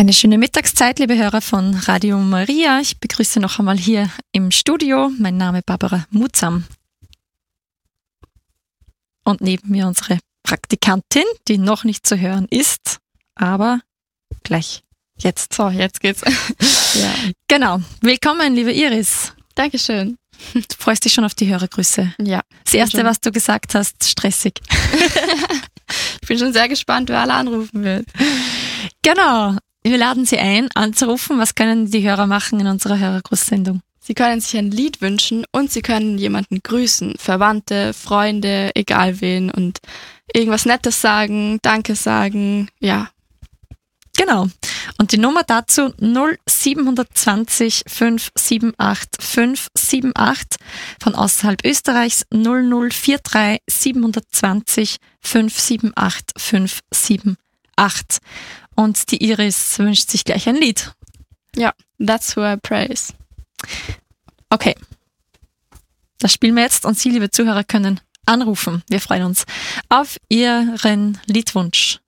Eine schöne Mittagszeit, liebe Hörer von Radio Maria. Ich begrüße noch einmal hier im Studio. Mein Name ist Barbara Mutsam. Und neben mir unsere Praktikantin, die noch nicht zu hören ist, aber gleich jetzt. So, jetzt geht's. Ja. Genau. Willkommen, liebe Iris. Dankeschön. Du freust dich schon auf die Hörergrüße. Ja. Das Erste, was du gesagt hast, stressig. Ich bin schon sehr gespannt, wer alle anrufen wird. Genau. Wir laden Sie ein, anzurufen. Was können die Hörer machen in unserer Hörergrußsendung? Sie können sich ein Lied wünschen und Sie können jemanden grüßen. Verwandte, Freunde, egal wen. Und irgendwas Nettes sagen, Danke sagen, ja. Genau. Und die Nummer dazu 0720 578 578, von außerhalb Österreichs 0043 720 578 578. Und die Iris wünscht sich gleich ein Lied. Ja, That's Who I Praise. Okay. Das spielen wir jetzt und Sie, liebe Zuhörer, können anrufen. Wir freuen uns auf Ihren Liedwunsch.